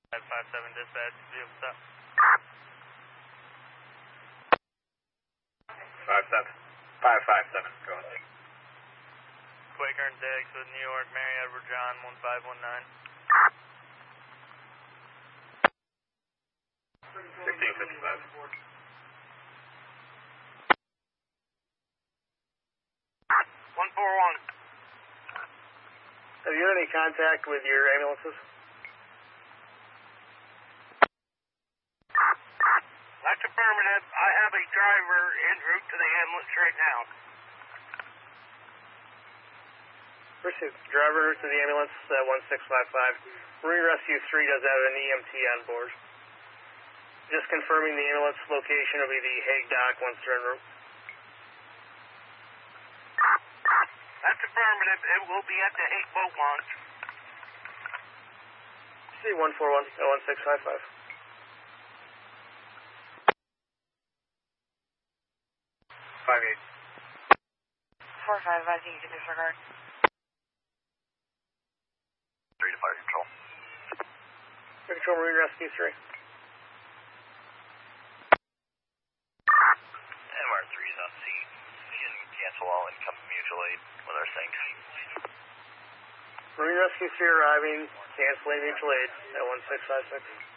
557 dispatch, vehicle stop. 557, go ahead. Quaker and Diggs with New York, Mary Edward John, 1519. 1655. 141. Have you had any contact with your ambulances? That's affirmative. I have a driver en route to the ambulance right now. Pursuit. Driver route to the ambulance, 1655. Marine Rescue 3 does have an EMT on board. Just confirming the ambulance location will be the Hague Dock once they're en route. That's affirmative. It will be at the Hague Boat Launch. C141, 1655. 58. 45, advising you to disregard. 3 to fire control. Fire control, Marine Rescue 3. MR3 is on scene. You can cancel all incoming mutual aid with our sync. Marine Rescue 3 arriving, canceling mutual aid at 1656.